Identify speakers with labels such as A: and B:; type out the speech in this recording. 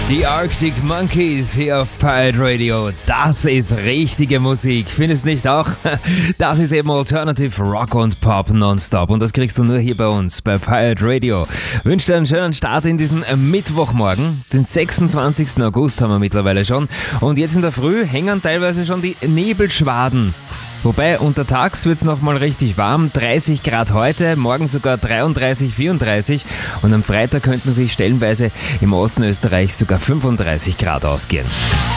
A: Die Arctic Monkeys hier auf Pirate Radio. Das ist richtige Musik. Findest nicht auch? Das ist eben Alternative Rock und Pop nonstop. Und das kriegst du nur hier bei uns, bei Pirate Radio. Wünsche dir einen schönen Start in diesen Mittwochmorgen. Den 26. August haben wir mittlerweile schon. Und jetzt in der Früh hängen teilweise schon die Nebelschwaden. Wobei, untertags wird es nochmal richtig warm, 30 Grad heute, morgen sogar 33, 34 und am Freitag könnten sich stellenweise im Osten Österreichs sogar 35 Grad ausgehen.